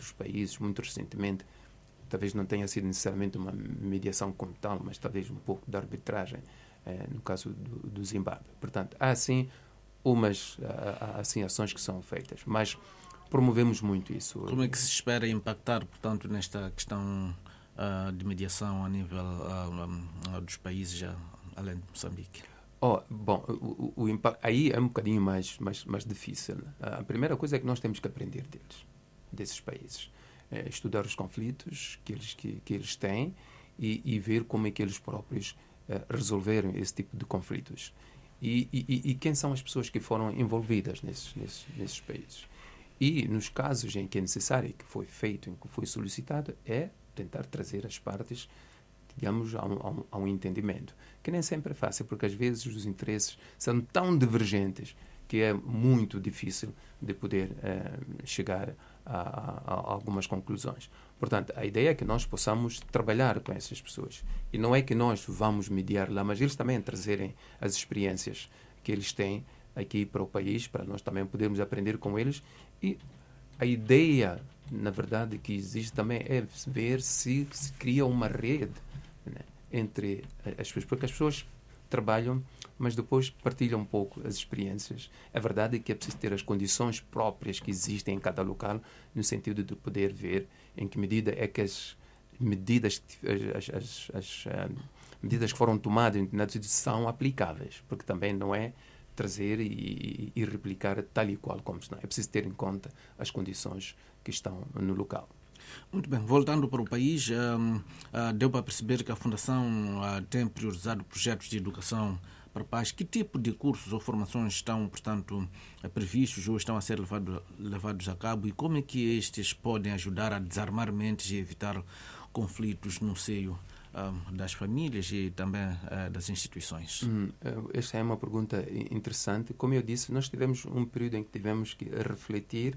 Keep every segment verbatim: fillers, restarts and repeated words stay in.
outros países, muito recentemente. Talvez não tenha sido necessariamente uma mediação como tal, mas talvez um pouco de arbitragem, eh, no caso do, do Zimbábue. Portanto, há sim umas há, há, assim, ações que são feitas, mas promovemos muito isso. Como é que se espera impactar, portanto, nesta questão uh, de mediação a nível uh, um, dos países já, além de Moçambique? Oh, bom, o, o, o impacto aí é um bocadinho mais, mais, mais difícil. A primeira coisa é que nós temos que aprender deles, desses países. É estudar os conflitos que eles, que, que eles têm e, e ver como é que eles próprios uh, resolveram esse tipo de conflitos. E, e, e quem são as pessoas que foram envolvidas nesses, nesses, nesses países. E nos casos em que é necessário, que foi feito, em que foi solicitado, é tentar trazer as partes, digamos, a um, a um, a um entendimento. Que nem sempre é fácil, porque às vezes os interesses são tão divergentes que é muito difícil de poder uh, chegar a, a, a algumas conclusões. Portanto, a ideia é que nós possamos trabalhar com essas pessoas. E não é que nós vamos mediar lá, mas eles também trazerem as experiências que eles têm aqui para o país, para nós também podermos aprender com eles. E a ideia, na verdade, que existe também é ver se se cria uma rede, né, entre as pessoas, porque as pessoas trabalham, mas depois partilham um pouco as experiências. A verdade é que é preciso ter as condições próprias que existem em cada local, no sentido de poder ver em que medida é que as medidas, as, as, as, as medidas que foram tomadas na são aplicáveis, porque também não é trazer e, e replicar tal e qual como está. É preciso ter em conta as condições que estão no local. Muito bem, voltando para o país, um, uh, deu para perceber que a Fundação uh, tem priorizado projetos de educação para a paz. Que tipo de cursos ou formações estão, portanto, previstos ou estão a ser levado, levados a cabo, e como é que estes podem ajudar a desarmar mentes e evitar conflitos no seio uh, das famílias e também uh, das instituições? Hum, esta é uma pergunta interessante. Como eu disse, nós tivemos um período em que tivemos que refletir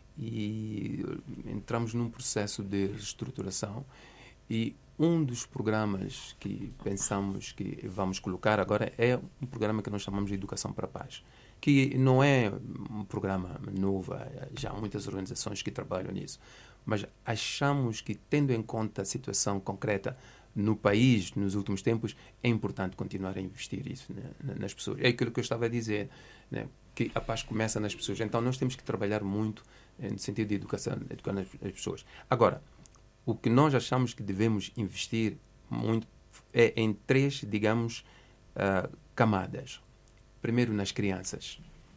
e entramos num processo de reestruturação, e um dos programas que pensamos que vamos colocar agora é um programa que nós chamamos de Educação para a Paz, que não é um programa novo, já há muitas organizações que trabalham nisso, mas achamos que, tendo em conta a situação concreta no país nos últimos tempos, é importante continuar a investir isso, né, nas pessoas. É aquilo que eu estava a dizer, né, que a paz começa nas pessoas. Então nós temos que trabalhar muito no sentido de educação, educar as pessoas. Agora, o que nós achamos que devemos investir muito é em três, digamos, uh, camadas. Primeiro, nas crianças.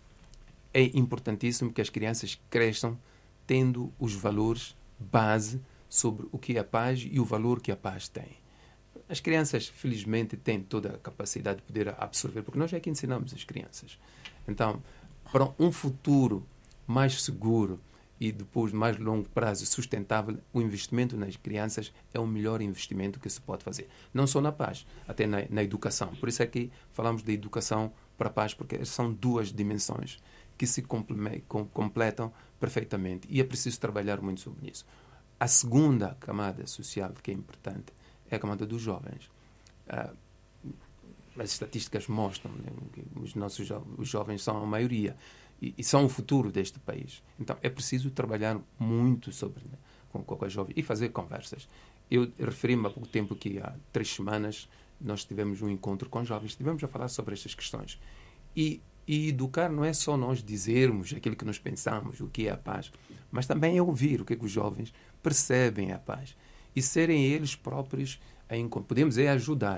É importantíssimo que as crianças cresçam tendo os valores base sobre o que é a paz e o valor que a paz tem. As crianças, felizmente, têm toda a capacidade de poder absorver, porque nós é que ensinamos as crianças. Então, para um futuro mais seguro e depois mais longo prazo sustentável, o investimento nas crianças é o melhor investimento que se pode fazer. Não só na paz, até na, na educação. Por isso é que falamos de educação para a paz, porque são duas dimensões que se completam perfeitamente, e é preciso trabalhar muito sobre isso. A segunda camada social que é importante é a camada dos jovens. Uh, as estatísticas mostram, né, que os nossos jo- os jovens são a maioria e, e são o futuro deste país. Então é preciso trabalhar muito sobre, né, com, com os jovens e fazer conversas. Eu referi-me há pouco tempo que há três semanas nós tivemos um encontro com jovens, estivemos a falar sobre estas questões. E, e educar não é só nós dizermos aquilo que nós pensamos, o que é a paz, mas também é ouvir o que é que os jovens percebem a paz e serem eles próprios a encontrar. Podemos é ajudar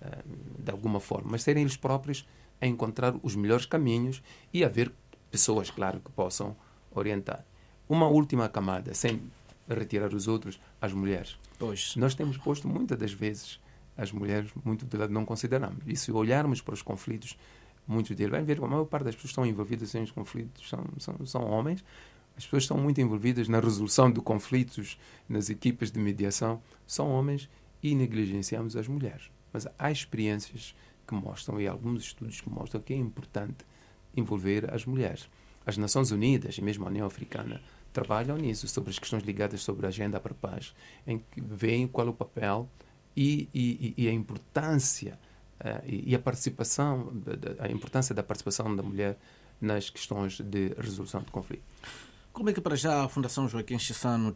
de alguma forma, mas serem eles próprios a encontrar os melhores caminhos e haver pessoas, claro, que possam orientar. Uma última camada, sem retirar os outros, as mulheres. Pois. Nós temos posto muitas das vezes as mulheres muito de lado, não consideramos. E se olharmos para os conflitos, muitos deles, vai ver que a maior parte das pessoas que estão envolvidas em conflitos são, são, são homens. As pessoas estão muito envolvidas na resolução de conflitos, nas equipas de mediação, são homens, e negligenciamos as mulheres. Mas há experiências que mostram, e alguns estudos que mostram, que é importante envolver as mulheres. As Nações Unidas e mesmo a União Africana trabalham nisso, sobre as questões ligadas sobre a agenda para a paz, em que veem qual é o papel e, e, e a importância uh, e, e a participação, a importância da participação da mulher nas questões de resolução de conflito. Como é que para já a Fundação Joaquim Chissano